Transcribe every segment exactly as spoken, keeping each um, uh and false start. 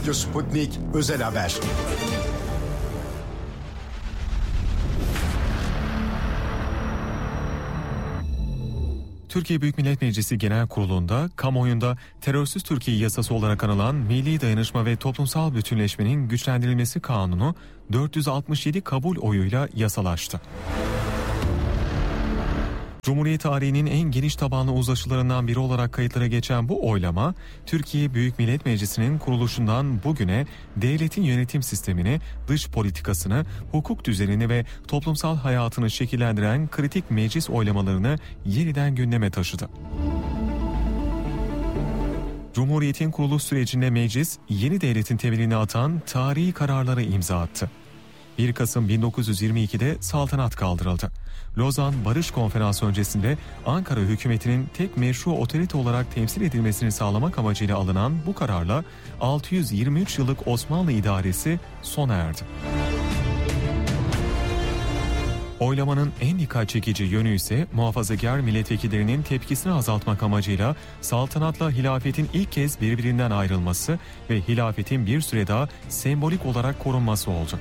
Radyo Sputnik Özel Haber. Türkiye Büyük Millet Meclisi Genel Kurulu'nda kamuoyunda terörsüz Türkiye yasası olarak anılan Milli Dayanışma ve Toplumsal Bütünleşmenin Güçlendirilmesi Kanunu dört yüz altmış yedi kabul oyuyla yasalaştı. Cumhuriyet tarihinin en geniş tabanlı uzlaşılarından biri olarak kayıtlara geçen bu oylama, Türkiye Büyük Millet Meclisi'nin kuruluşundan bugüne devletin yönetim sistemini, dış politikasını, hukuk düzenini ve toplumsal hayatını şekillendiren kritik meclis oylamalarını yeniden gündeme taşıdı. Cumhuriyetin kuruluş sürecinde meclis, yeni devletin temelini atan tarihi kararlara imza attı. bir Kasım bin dokuz yüz yirmi ikide saltanat kaldırıldı. Lozan Barış Konferansı öncesinde Ankara hükümetinin tek meşru otorite olarak temsil edilmesini sağlamak amacıyla alınan bu kararla altı yüz yirmi üç yıllık Osmanlı idaresi sona erdi. Oylamanın en dikkat çekici yönü ise muhafazakar milletvekillerinin tepkisini azaltmak amacıyla saltanatla hilafetin ilk kez birbirinden ayrılması ve hilafetin bir süre daha sembolik olarak korunması oldu.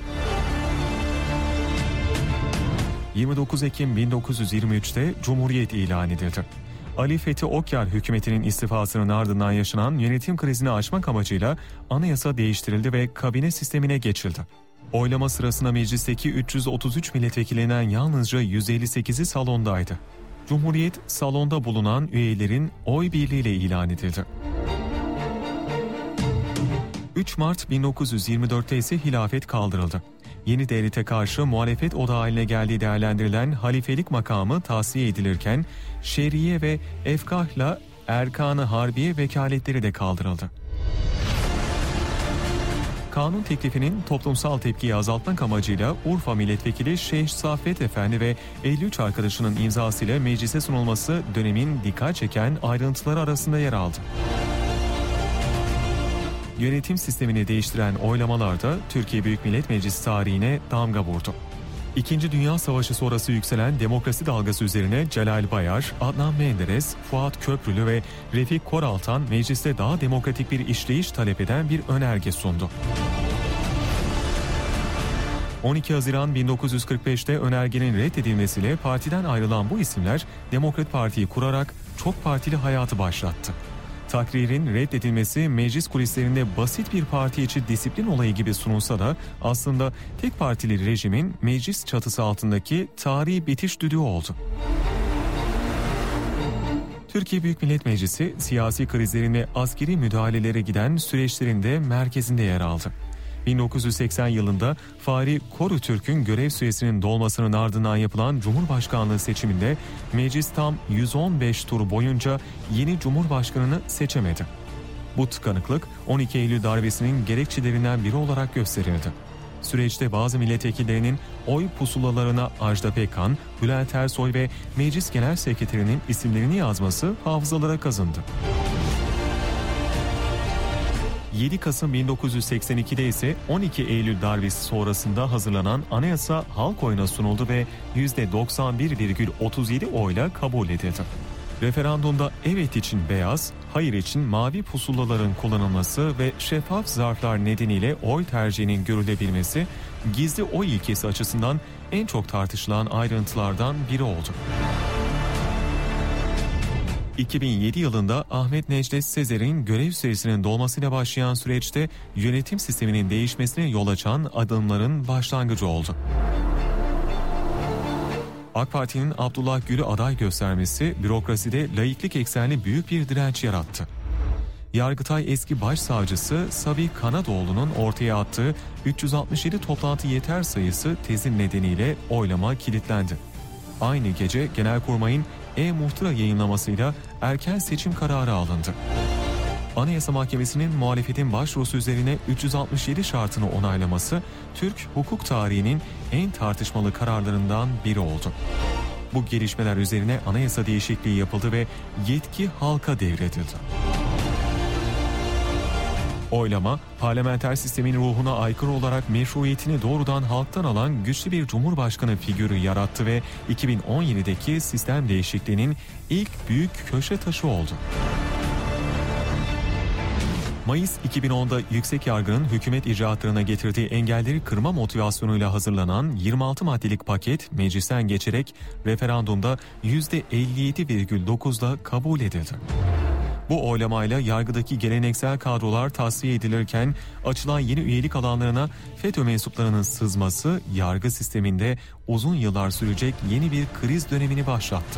yirmi dokuz Ekim bin dokuz yüz yirmi üçte Cumhuriyet ilan edildi. Ali Fethi Okyar hükümetinin istifasının ardından yaşanan yönetim krizini aşmak amacıyla anayasa değiştirildi ve kabine sistemine geçildi. Oylama sırasında meclisteki üç yüz otuz üç milletvekilinden yalnızca yüz elli sekizi salondaydı. Cumhuriyet salonda bulunan üyelerin oy birliğiyle ilan edildi. üç Mart bin dokuz yüz yirmi dörtte ise hilafet kaldırıldı. Yeni devlete karşı muhalefet odağı haline geldiği değerlendirilen halifelik makamı tasfiye edilirken şeriye ve efkahla erkan-ı harbiye vekaletleri de kaldırıldı. Kanun teklifinin toplumsal tepkiyi azaltmak amacıyla Urfa Milletvekili Şeyh Saffet Efendi ve elli üç arkadaşının imzasıyla meclise sunulması dönemin dikkat çeken ayrıntıları arasında yer aldı. Yönetim sistemini değiştiren oylamalarda Türkiye Büyük Millet Meclisi tarihine damga vurdu. İkinci Dünya Savaşı sonrası yükselen demokrasi dalgası üzerine Celal Bayar, Adnan Menderes, Fuat Köprülü ve Refik Koraltan mecliste daha demokratik bir işleyiş talep eden bir önerge sundu. on iki Haziran bin dokuz yüz kırk beşte önergenin reddedilmesiyle partiden ayrılan bu isimler Demokrat Parti'yi kurarak çok partili hayatı başlattı. Takririn reddedilmesi meclis kulislerinde basit bir parti içi disiplin olayı gibi sunulsa da aslında tek partili rejimin meclis çatısı altındaki tarihi bitiş düdüğü oldu. Türkiye Büyük Millet Meclisi siyasi krizlerin ve askeri müdahalelere giden süreçlerin de merkezinde yer aldı. bin dokuz yüz seksen yılında Fahri Korutürk'ün görev süresinin dolmasının ardından yapılan Cumhurbaşkanlığı seçiminde meclis tam yüz on beş tur boyunca yeni Cumhurbaşkanını seçemedi. Bu tıkanıklık on iki Eylül darbesinin gerekçelerinden biri olarak gösterildi. Süreçte bazı milletvekillerinin oy pusulalarına Ajda Pekkan, Bülent Ersoy ve Meclis Genel Sekreterinin isimlerini yazması hafızalara kazındı. yedi Kasım bin dokuz yüz seksen ikide ise on iki Eylül darbesi sonrasında hazırlanan anayasa halk oyuna sunuldu ve yüzde doksan bir virgül otuz yedi oyla kabul edildi. Referandumda evet için beyaz, hayır için mavi pusulaların kullanılması ve şeffaf zarflar nedeniyle oy tercihinin görülebilmesi, gizli oy ilkesi açısından en çok tartışılan ayrıntılardan biri oldu. iki bin yedi yılında Ahmet Necdet Sezer'in görev süresinin dolmasıyla başlayan süreçte yönetim sisteminin değişmesine yol açan adımların başlangıcı oldu. AK Parti'nin Abdullah Gül'ü aday göstermesi bürokraside laiklik eksenli büyük bir direnç yarattı. Yargıtay eski başsavcısı Sabi Kanadoğlu'nun ortaya attığı üç yüz altmış yedi toplantı yeter sayısı tezi nedeniyle oylama kilitlendi. Aynı gece Genelkurmay'ın e-muhtıra yayınlamasıyla erken seçim kararı alındı. Anayasa Mahkemesi'nin muhalefetin başvurusu üzerine üç yüz altmış yedi şartını onaylaması Türk hukuk tarihinin en tartışmalı kararlarından biri oldu. Bu gelişmeler üzerine anayasa değişikliği yapıldı ve yetki halka devredildi. Oylama, parlamenter sistemin ruhuna aykırı olarak meşruiyetini doğrudan halktan alan güçlü bir cumhurbaşkanı figürü yarattı ve iki bin on yedideki sistem değişikliğinin ilk büyük köşe taşı oldu. Mayıs iki bin onda Yüksek Yargı'nın hükümet icraatlarına getirdiği engelleri kırma motivasyonuyla hazırlanan yirmi altı maddelik paket meclisten geçerek referandumda yüzde elli yedi virgül dokuzla kabul edildi. Bu oylamayla yargıdaki geleneksel kadrolar tasfiye edilirken açılan yeni üyelik alanlarına FETÖ mensuplarının sızması yargı sisteminde uzun yıllar sürecek yeni bir kriz dönemini başlattı.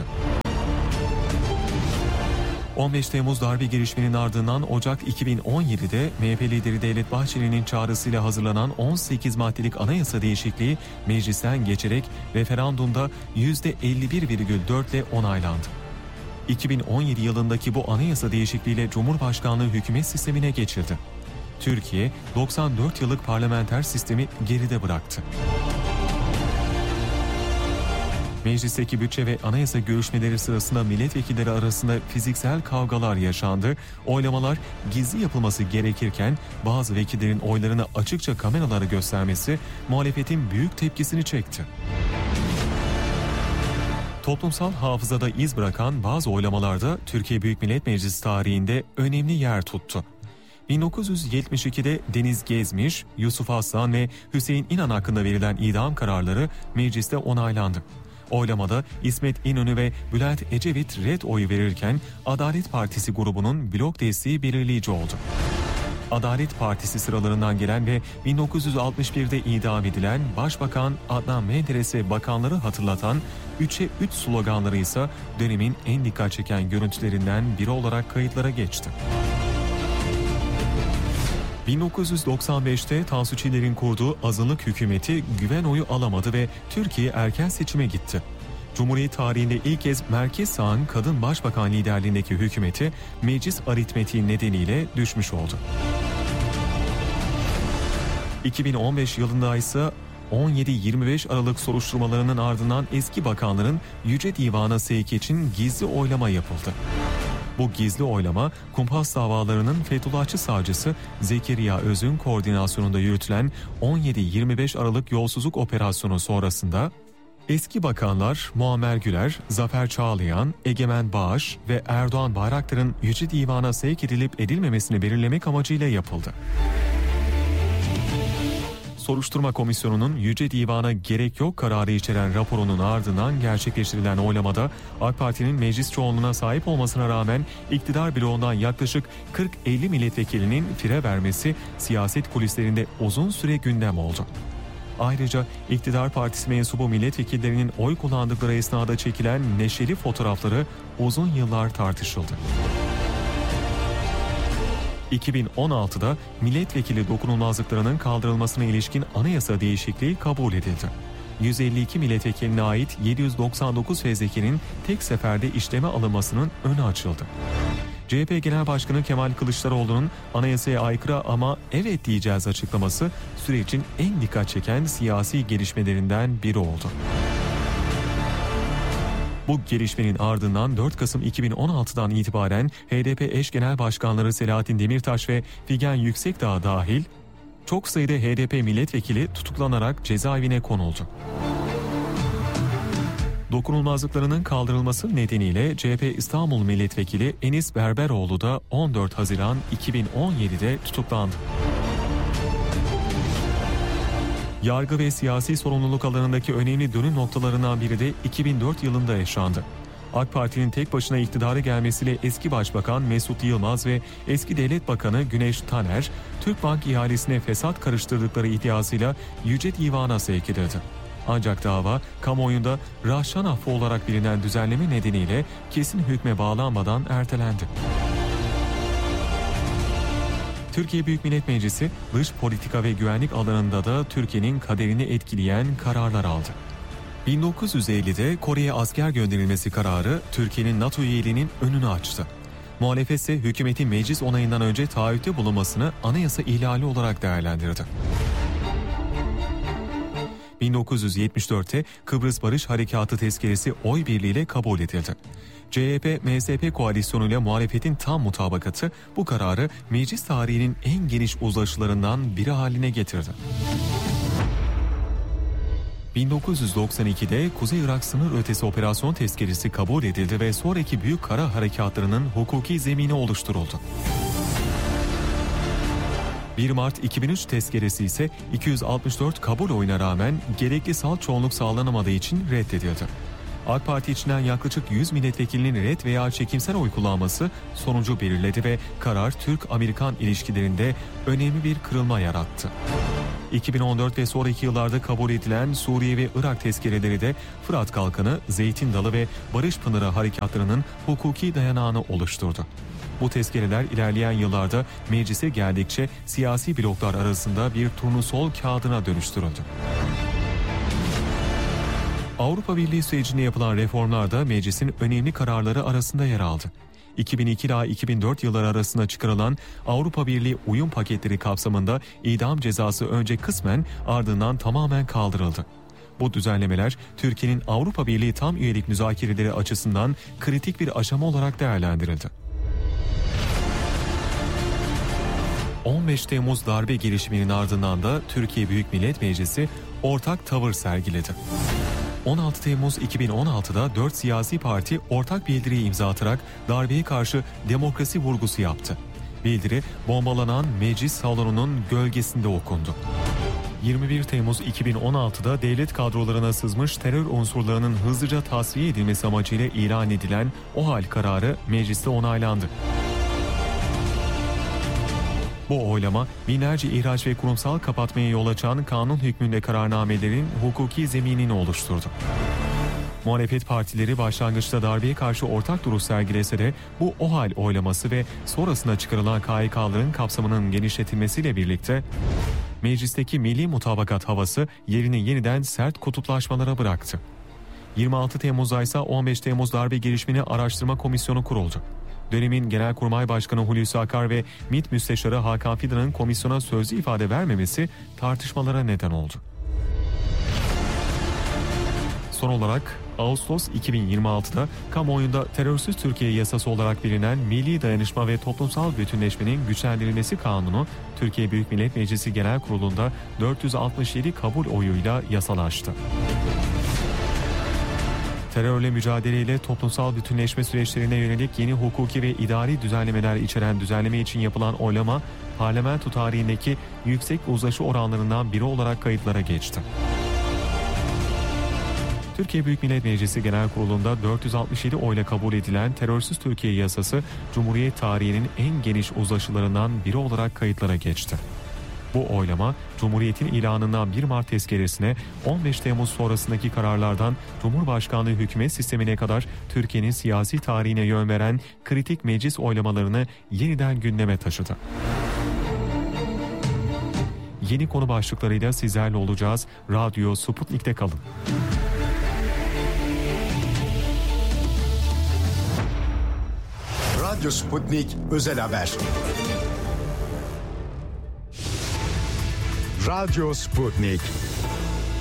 on beş Temmuz darbe girişiminin ardından Ocak iki bin on yedide M H P lideri Devlet Bahçeli'nin çağrısıyla hazırlanan on sekiz maddelik anayasa değişikliği meclisten geçerek referandumda yüzde elli bir virgül dört ile onaylandı. iki bin on yedi yılındaki bu anayasa değişikliğiyle Cumhurbaşkanlığı hükümet sistemine geçildi. Türkiye doksan dört yıllık parlamenter sistemi geride bıraktı. Meclisteki bütçe ve anayasa görüşmeleri sırasında milletvekilleri arasında fiziksel kavgalar yaşandı. Oylamalar gizli yapılması gerekirken bazı vekillerin oylarını açıkça kameralara göstermesi muhalefetin büyük tepkisini çekti. Toplumsal hafızada iz bırakan bazı oylamalarda Türkiye Büyük Millet Meclisi tarihinde önemli yer tuttu. bin dokuz yüz yetmiş ikide Deniz Gezmiş, Yusuf Aslan ve Hüseyin İnan hakkında verilen idam kararları mecliste onaylandı. Oylamada İsmet İnönü ve Bülent Ecevit red oyu verirken Adalet Partisi grubunun blok desteği belirleyici oldu. Adalet Partisi sıralarından gelen ve bin dokuz yüz altmış birde idam edilen Başbakan Adnan Menderes'e bakanları hatırlatan üçe üç sloganları ise dönemin en dikkat çeken görüntülerinden biri olarak kayıtlara geçti. bin dokuz yüz doksan beşte Tansu Çiller'in kurduğu azınlık hükümeti güven oyu alamadı ve Türkiye erken seçime gitti. Cumhuriyet tarihinde ilk kez merkez sağın kadın başbakan liderliğindeki hükümeti meclis aritmetiği nedeniyle düşmüş oldu. iki bin on beş yılında ise on yedi yirmi beş Aralık soruşturmalarının ardından eski bakanların Yüce Divan'a sevki için gizli oylama yapıldı. Bu gizli oylama kumpas davalarının Fethullahçı savcısı Zekeriya Öz'ün koordinasyonunda yürütülen on yedi yirmi beş Aralık yolsuzluk operasyonu sonrasında eski bakanlar Muammer Güler, Zafer Çağlayan, Egemen Bağış ve Erdoğan Bayraktar'ın Yüce Divan'a sevk edilip edilmemesini belirlemek amacıyla yapıldı. Soruşturma Komisyonu'nun Yüce Divan'a gerek yok kararı içeren raporunun ardından gerçekleştirilen oylamada AK Parti'nin meclis çoğunluğuna sahip olmasına rağmen iktidar bloğundan yaklaşık kırk elli milletvekilinin fire vermesi siyaset kulislerinde uzun süre gündem oldu. Ayrıca iktidar partisi mensubu milletvekillerinin oy kullandıkları esnada çekilen neşeli fotoğrafları uzun yıllar tartışıldı. iki bin on altıda milletvekili dokunulmazlıklarının kaldırılmasına ilişkin anayasa değişikliği kabul edildi. yüz elli iki milletvekiline ait yedi yüz doksan dokuz fezlekenin tek seferde işleme alınmasının önü açıldı. C H P Genel Başkanı Kemal Kılıçdaroğlu'nun anayasaya aykırı ama evet diyeceğiz açıklaması sürecin en dikkat çeken siyasi gelişmelerinden biri oldu. Bu gelişmenin ardından dört Kasım iki bin on altıdan itibaren H D P eş genel başkanları Selahattin Demirtaş ve Figen Yüksekdağ dahil çok sayıda H D P milletvekili tutuklanarak cezaevine konuldu. Dokunulmazlıklarının kaldırılması nedeniyle C H P İstanbul Milletvekili Enis Berberoğlu da on dört Haziran iki bin on yedide tutuklandı. Yargı ve siyasi sorumluluk alanındaki önemli dönüm noktalarından biri de iki bin dört yılında yaşandı. AK Parti'nin tek başına iktidara gelmesiyle eski Başbakan Mesut Yılmaz ve eski Devlet Bakanı Güneş Taner, Türkbank ihalesine fesat karıştırdıkları iddiasıyla Yüce Divan'a sevk edildi. Ancak dava kamuoyunda Rahşan affı olarak bilinen düzenleme nedeniyle kesin hükme bağlanmadan ertelendi. Türkiye Büyük Millet Meclisi dış politika ve güvenlik alanında da Türkiye'nin kaderini etkileyen kararlar aldı. bin dokuz yüz ellide Kore'ye asker gönderilmesi kararı Türkiye'nin NATO üyeliğinin önünü açtı. Muhalefet ise hükümetin meclis onayından önce taahhütte bulunmasını anayasa ihlali olarak değerlendirdi. bin dokuz yüz yetmiş dörtte Kıbrıs Barış Harekatı tezkeresi oy birliğiyle kabul edildi. C H P M S P koalisyonuyla muhalefetin tam mutabakatı bu kararı meclis tarihinin en geniş uzlaşılarından biri haline getirdi. bin dokuz yüz doksan ikide Kuzey Irak sınır ötesi operasyon tezkeresi kabul edildi ve sonraki büyük kara harekatlarının hukuki zemini oluşturuldu. bir Mart iki bin üç tezkeresi ise iki yüz altmış dört kabul oyuna rağmen gerekli salt çoğunluk sağlanamadığı için reddedildi. AK Parti içinden yaklaşık yüz milletvekilinin red veya çekimsel oy kullanması sonucu belirledi ve karar Türk-Amerikan ilişkilerinde önemli bir kırılma yarattı. iki bin on dört ve sonraki yıllarda kabul edilen Suriye ve Irak tezkereleri de Fırat Kalkanı, Zeytin Dalı ve Barış Pınarı harekatlarının hukuki dayanağını oluşturdu. Bu tezkereler ilerleyen yıllarda meclise geldikçe siyasi bloklar arasında bir turnusol kağıdına dönüştürüldü. Avrupa Birliği sürecinde yapılan reformlar da meclisin önemli kararları arasında yer aldı. iki bin iki ila iki bin dört yılları arasında çıkarılan Avrupa Birliği uyum paketleri kapsamında idam cezası önce kısmen ardından tamamen kaldırıldı. Bu düzenlemeler Türkiye'nin Avrupa Birliği tam üyelik müzakereleri açısından kritik bir aşama olarak değerlendirildi. on beş Temmuz darbe girişiminin ardından da Türkiye Büyük Millet Meclisi ortak tavır sergiledi. on altı Temmuz iki bin on altıda dört siyasi parti ortak bildiriyi imza atarak darbeye karşı demokrasi vurgusu yaptı. Bildiri bombalanan meclis salonunun gölgesinde okundu. yirmi bir Temmuz iki bin on altıda devlet kadrolarına sızmış terör unsurlarının hızlıca tasfiye edilmesi amacıyla ilan edilen OHAL kararı mecliste onaylandı. Bu oylama binlerce ihraç ve kurumsal kapatmaya yol açan kanun hükmünde kararnamelerin hukuki zeminini oluşturdu. Muhalefet partileri başlangıçta darbeye karşı ortak duruş sergilese de bu OHAL oylaması ve sonrasında çıkarılan K Y K'ların kapsamının genişletilmesiyle birlikte meclisteki milli mutabakat havası yerini yeniden sert kutuplaşmalara bıraktı. yirmi altı Temmuz'da ise on beş Temmuz darbe girişimini araştırma komisyonu kuruldu. Dönemin Genelkurmay Başkanı Hulusi Akar ve MİT Müsteşarı Hakan Fidan'ın komisyona sözlü ifade vermemesi tartışmalara neden oldu. Son olarak Ağustos iki bin yirmi altıda kamuoyunda terörsüz Türkiye yasası olarak bilinen Milli Dayanışma ve Toplumsal Bütünleşmenin Güçlendirilmesi Kanunu Türkiye Büyük Millet Meclisi Genel Kurulu'nda dört yüz altmış yedi kabul oyuyla yasalaştı. Terörle mücadeleyle toplumsal bütünleşme süreçlerine yönelik yeni hukuki ve idari düzenlemeler içeren düzenleme için yapılan oylama, parlamento tarihindeki yüksek uzlaşı oranlarından biri olarak kayıtlara geçti. Türkiye Büyük Millet Meclisi Genel Kurulu'nda dört yüz altmış yedi oyla kabul edilen terörsüz Türkiye yasası, Cumhuriyet tarihinin en geniş uzlaşılarından biri olarak kayıtlara geçti. Bu oylama, Cumhuriyet'in ilanından bir Mart tezkeresine, on beş Temmuz sonrasındaki kararlardan Cumhurbaşkanlığı hükümet sistemine kadar Türkiye'nin siyasi tarihine yön veren kritik meclis oylamalarını yeniden gündeme taşıdı. Yeni konu başlıklarıyla sizlerle olacağız. Radyo Sputnik'te kalın. Radyo Sputnik Özel Haber. Radyo Sputnik.